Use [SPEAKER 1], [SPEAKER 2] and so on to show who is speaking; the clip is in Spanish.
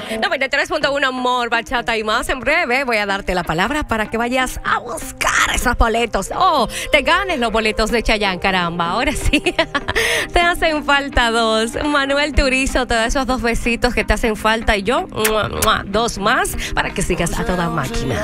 [SPEAKER 1] 93.1 Amor, bachata y más. En breve voy a darte la palabra para que vayas a buscar esos boletos. Te ganes los boletos de Chayanne, caramba. Ahora sí, te hacen falta dos. Manuel Turizo te da esos 2 besitos que te hacen falta y yo, 2 más para que sigas a toda máquina.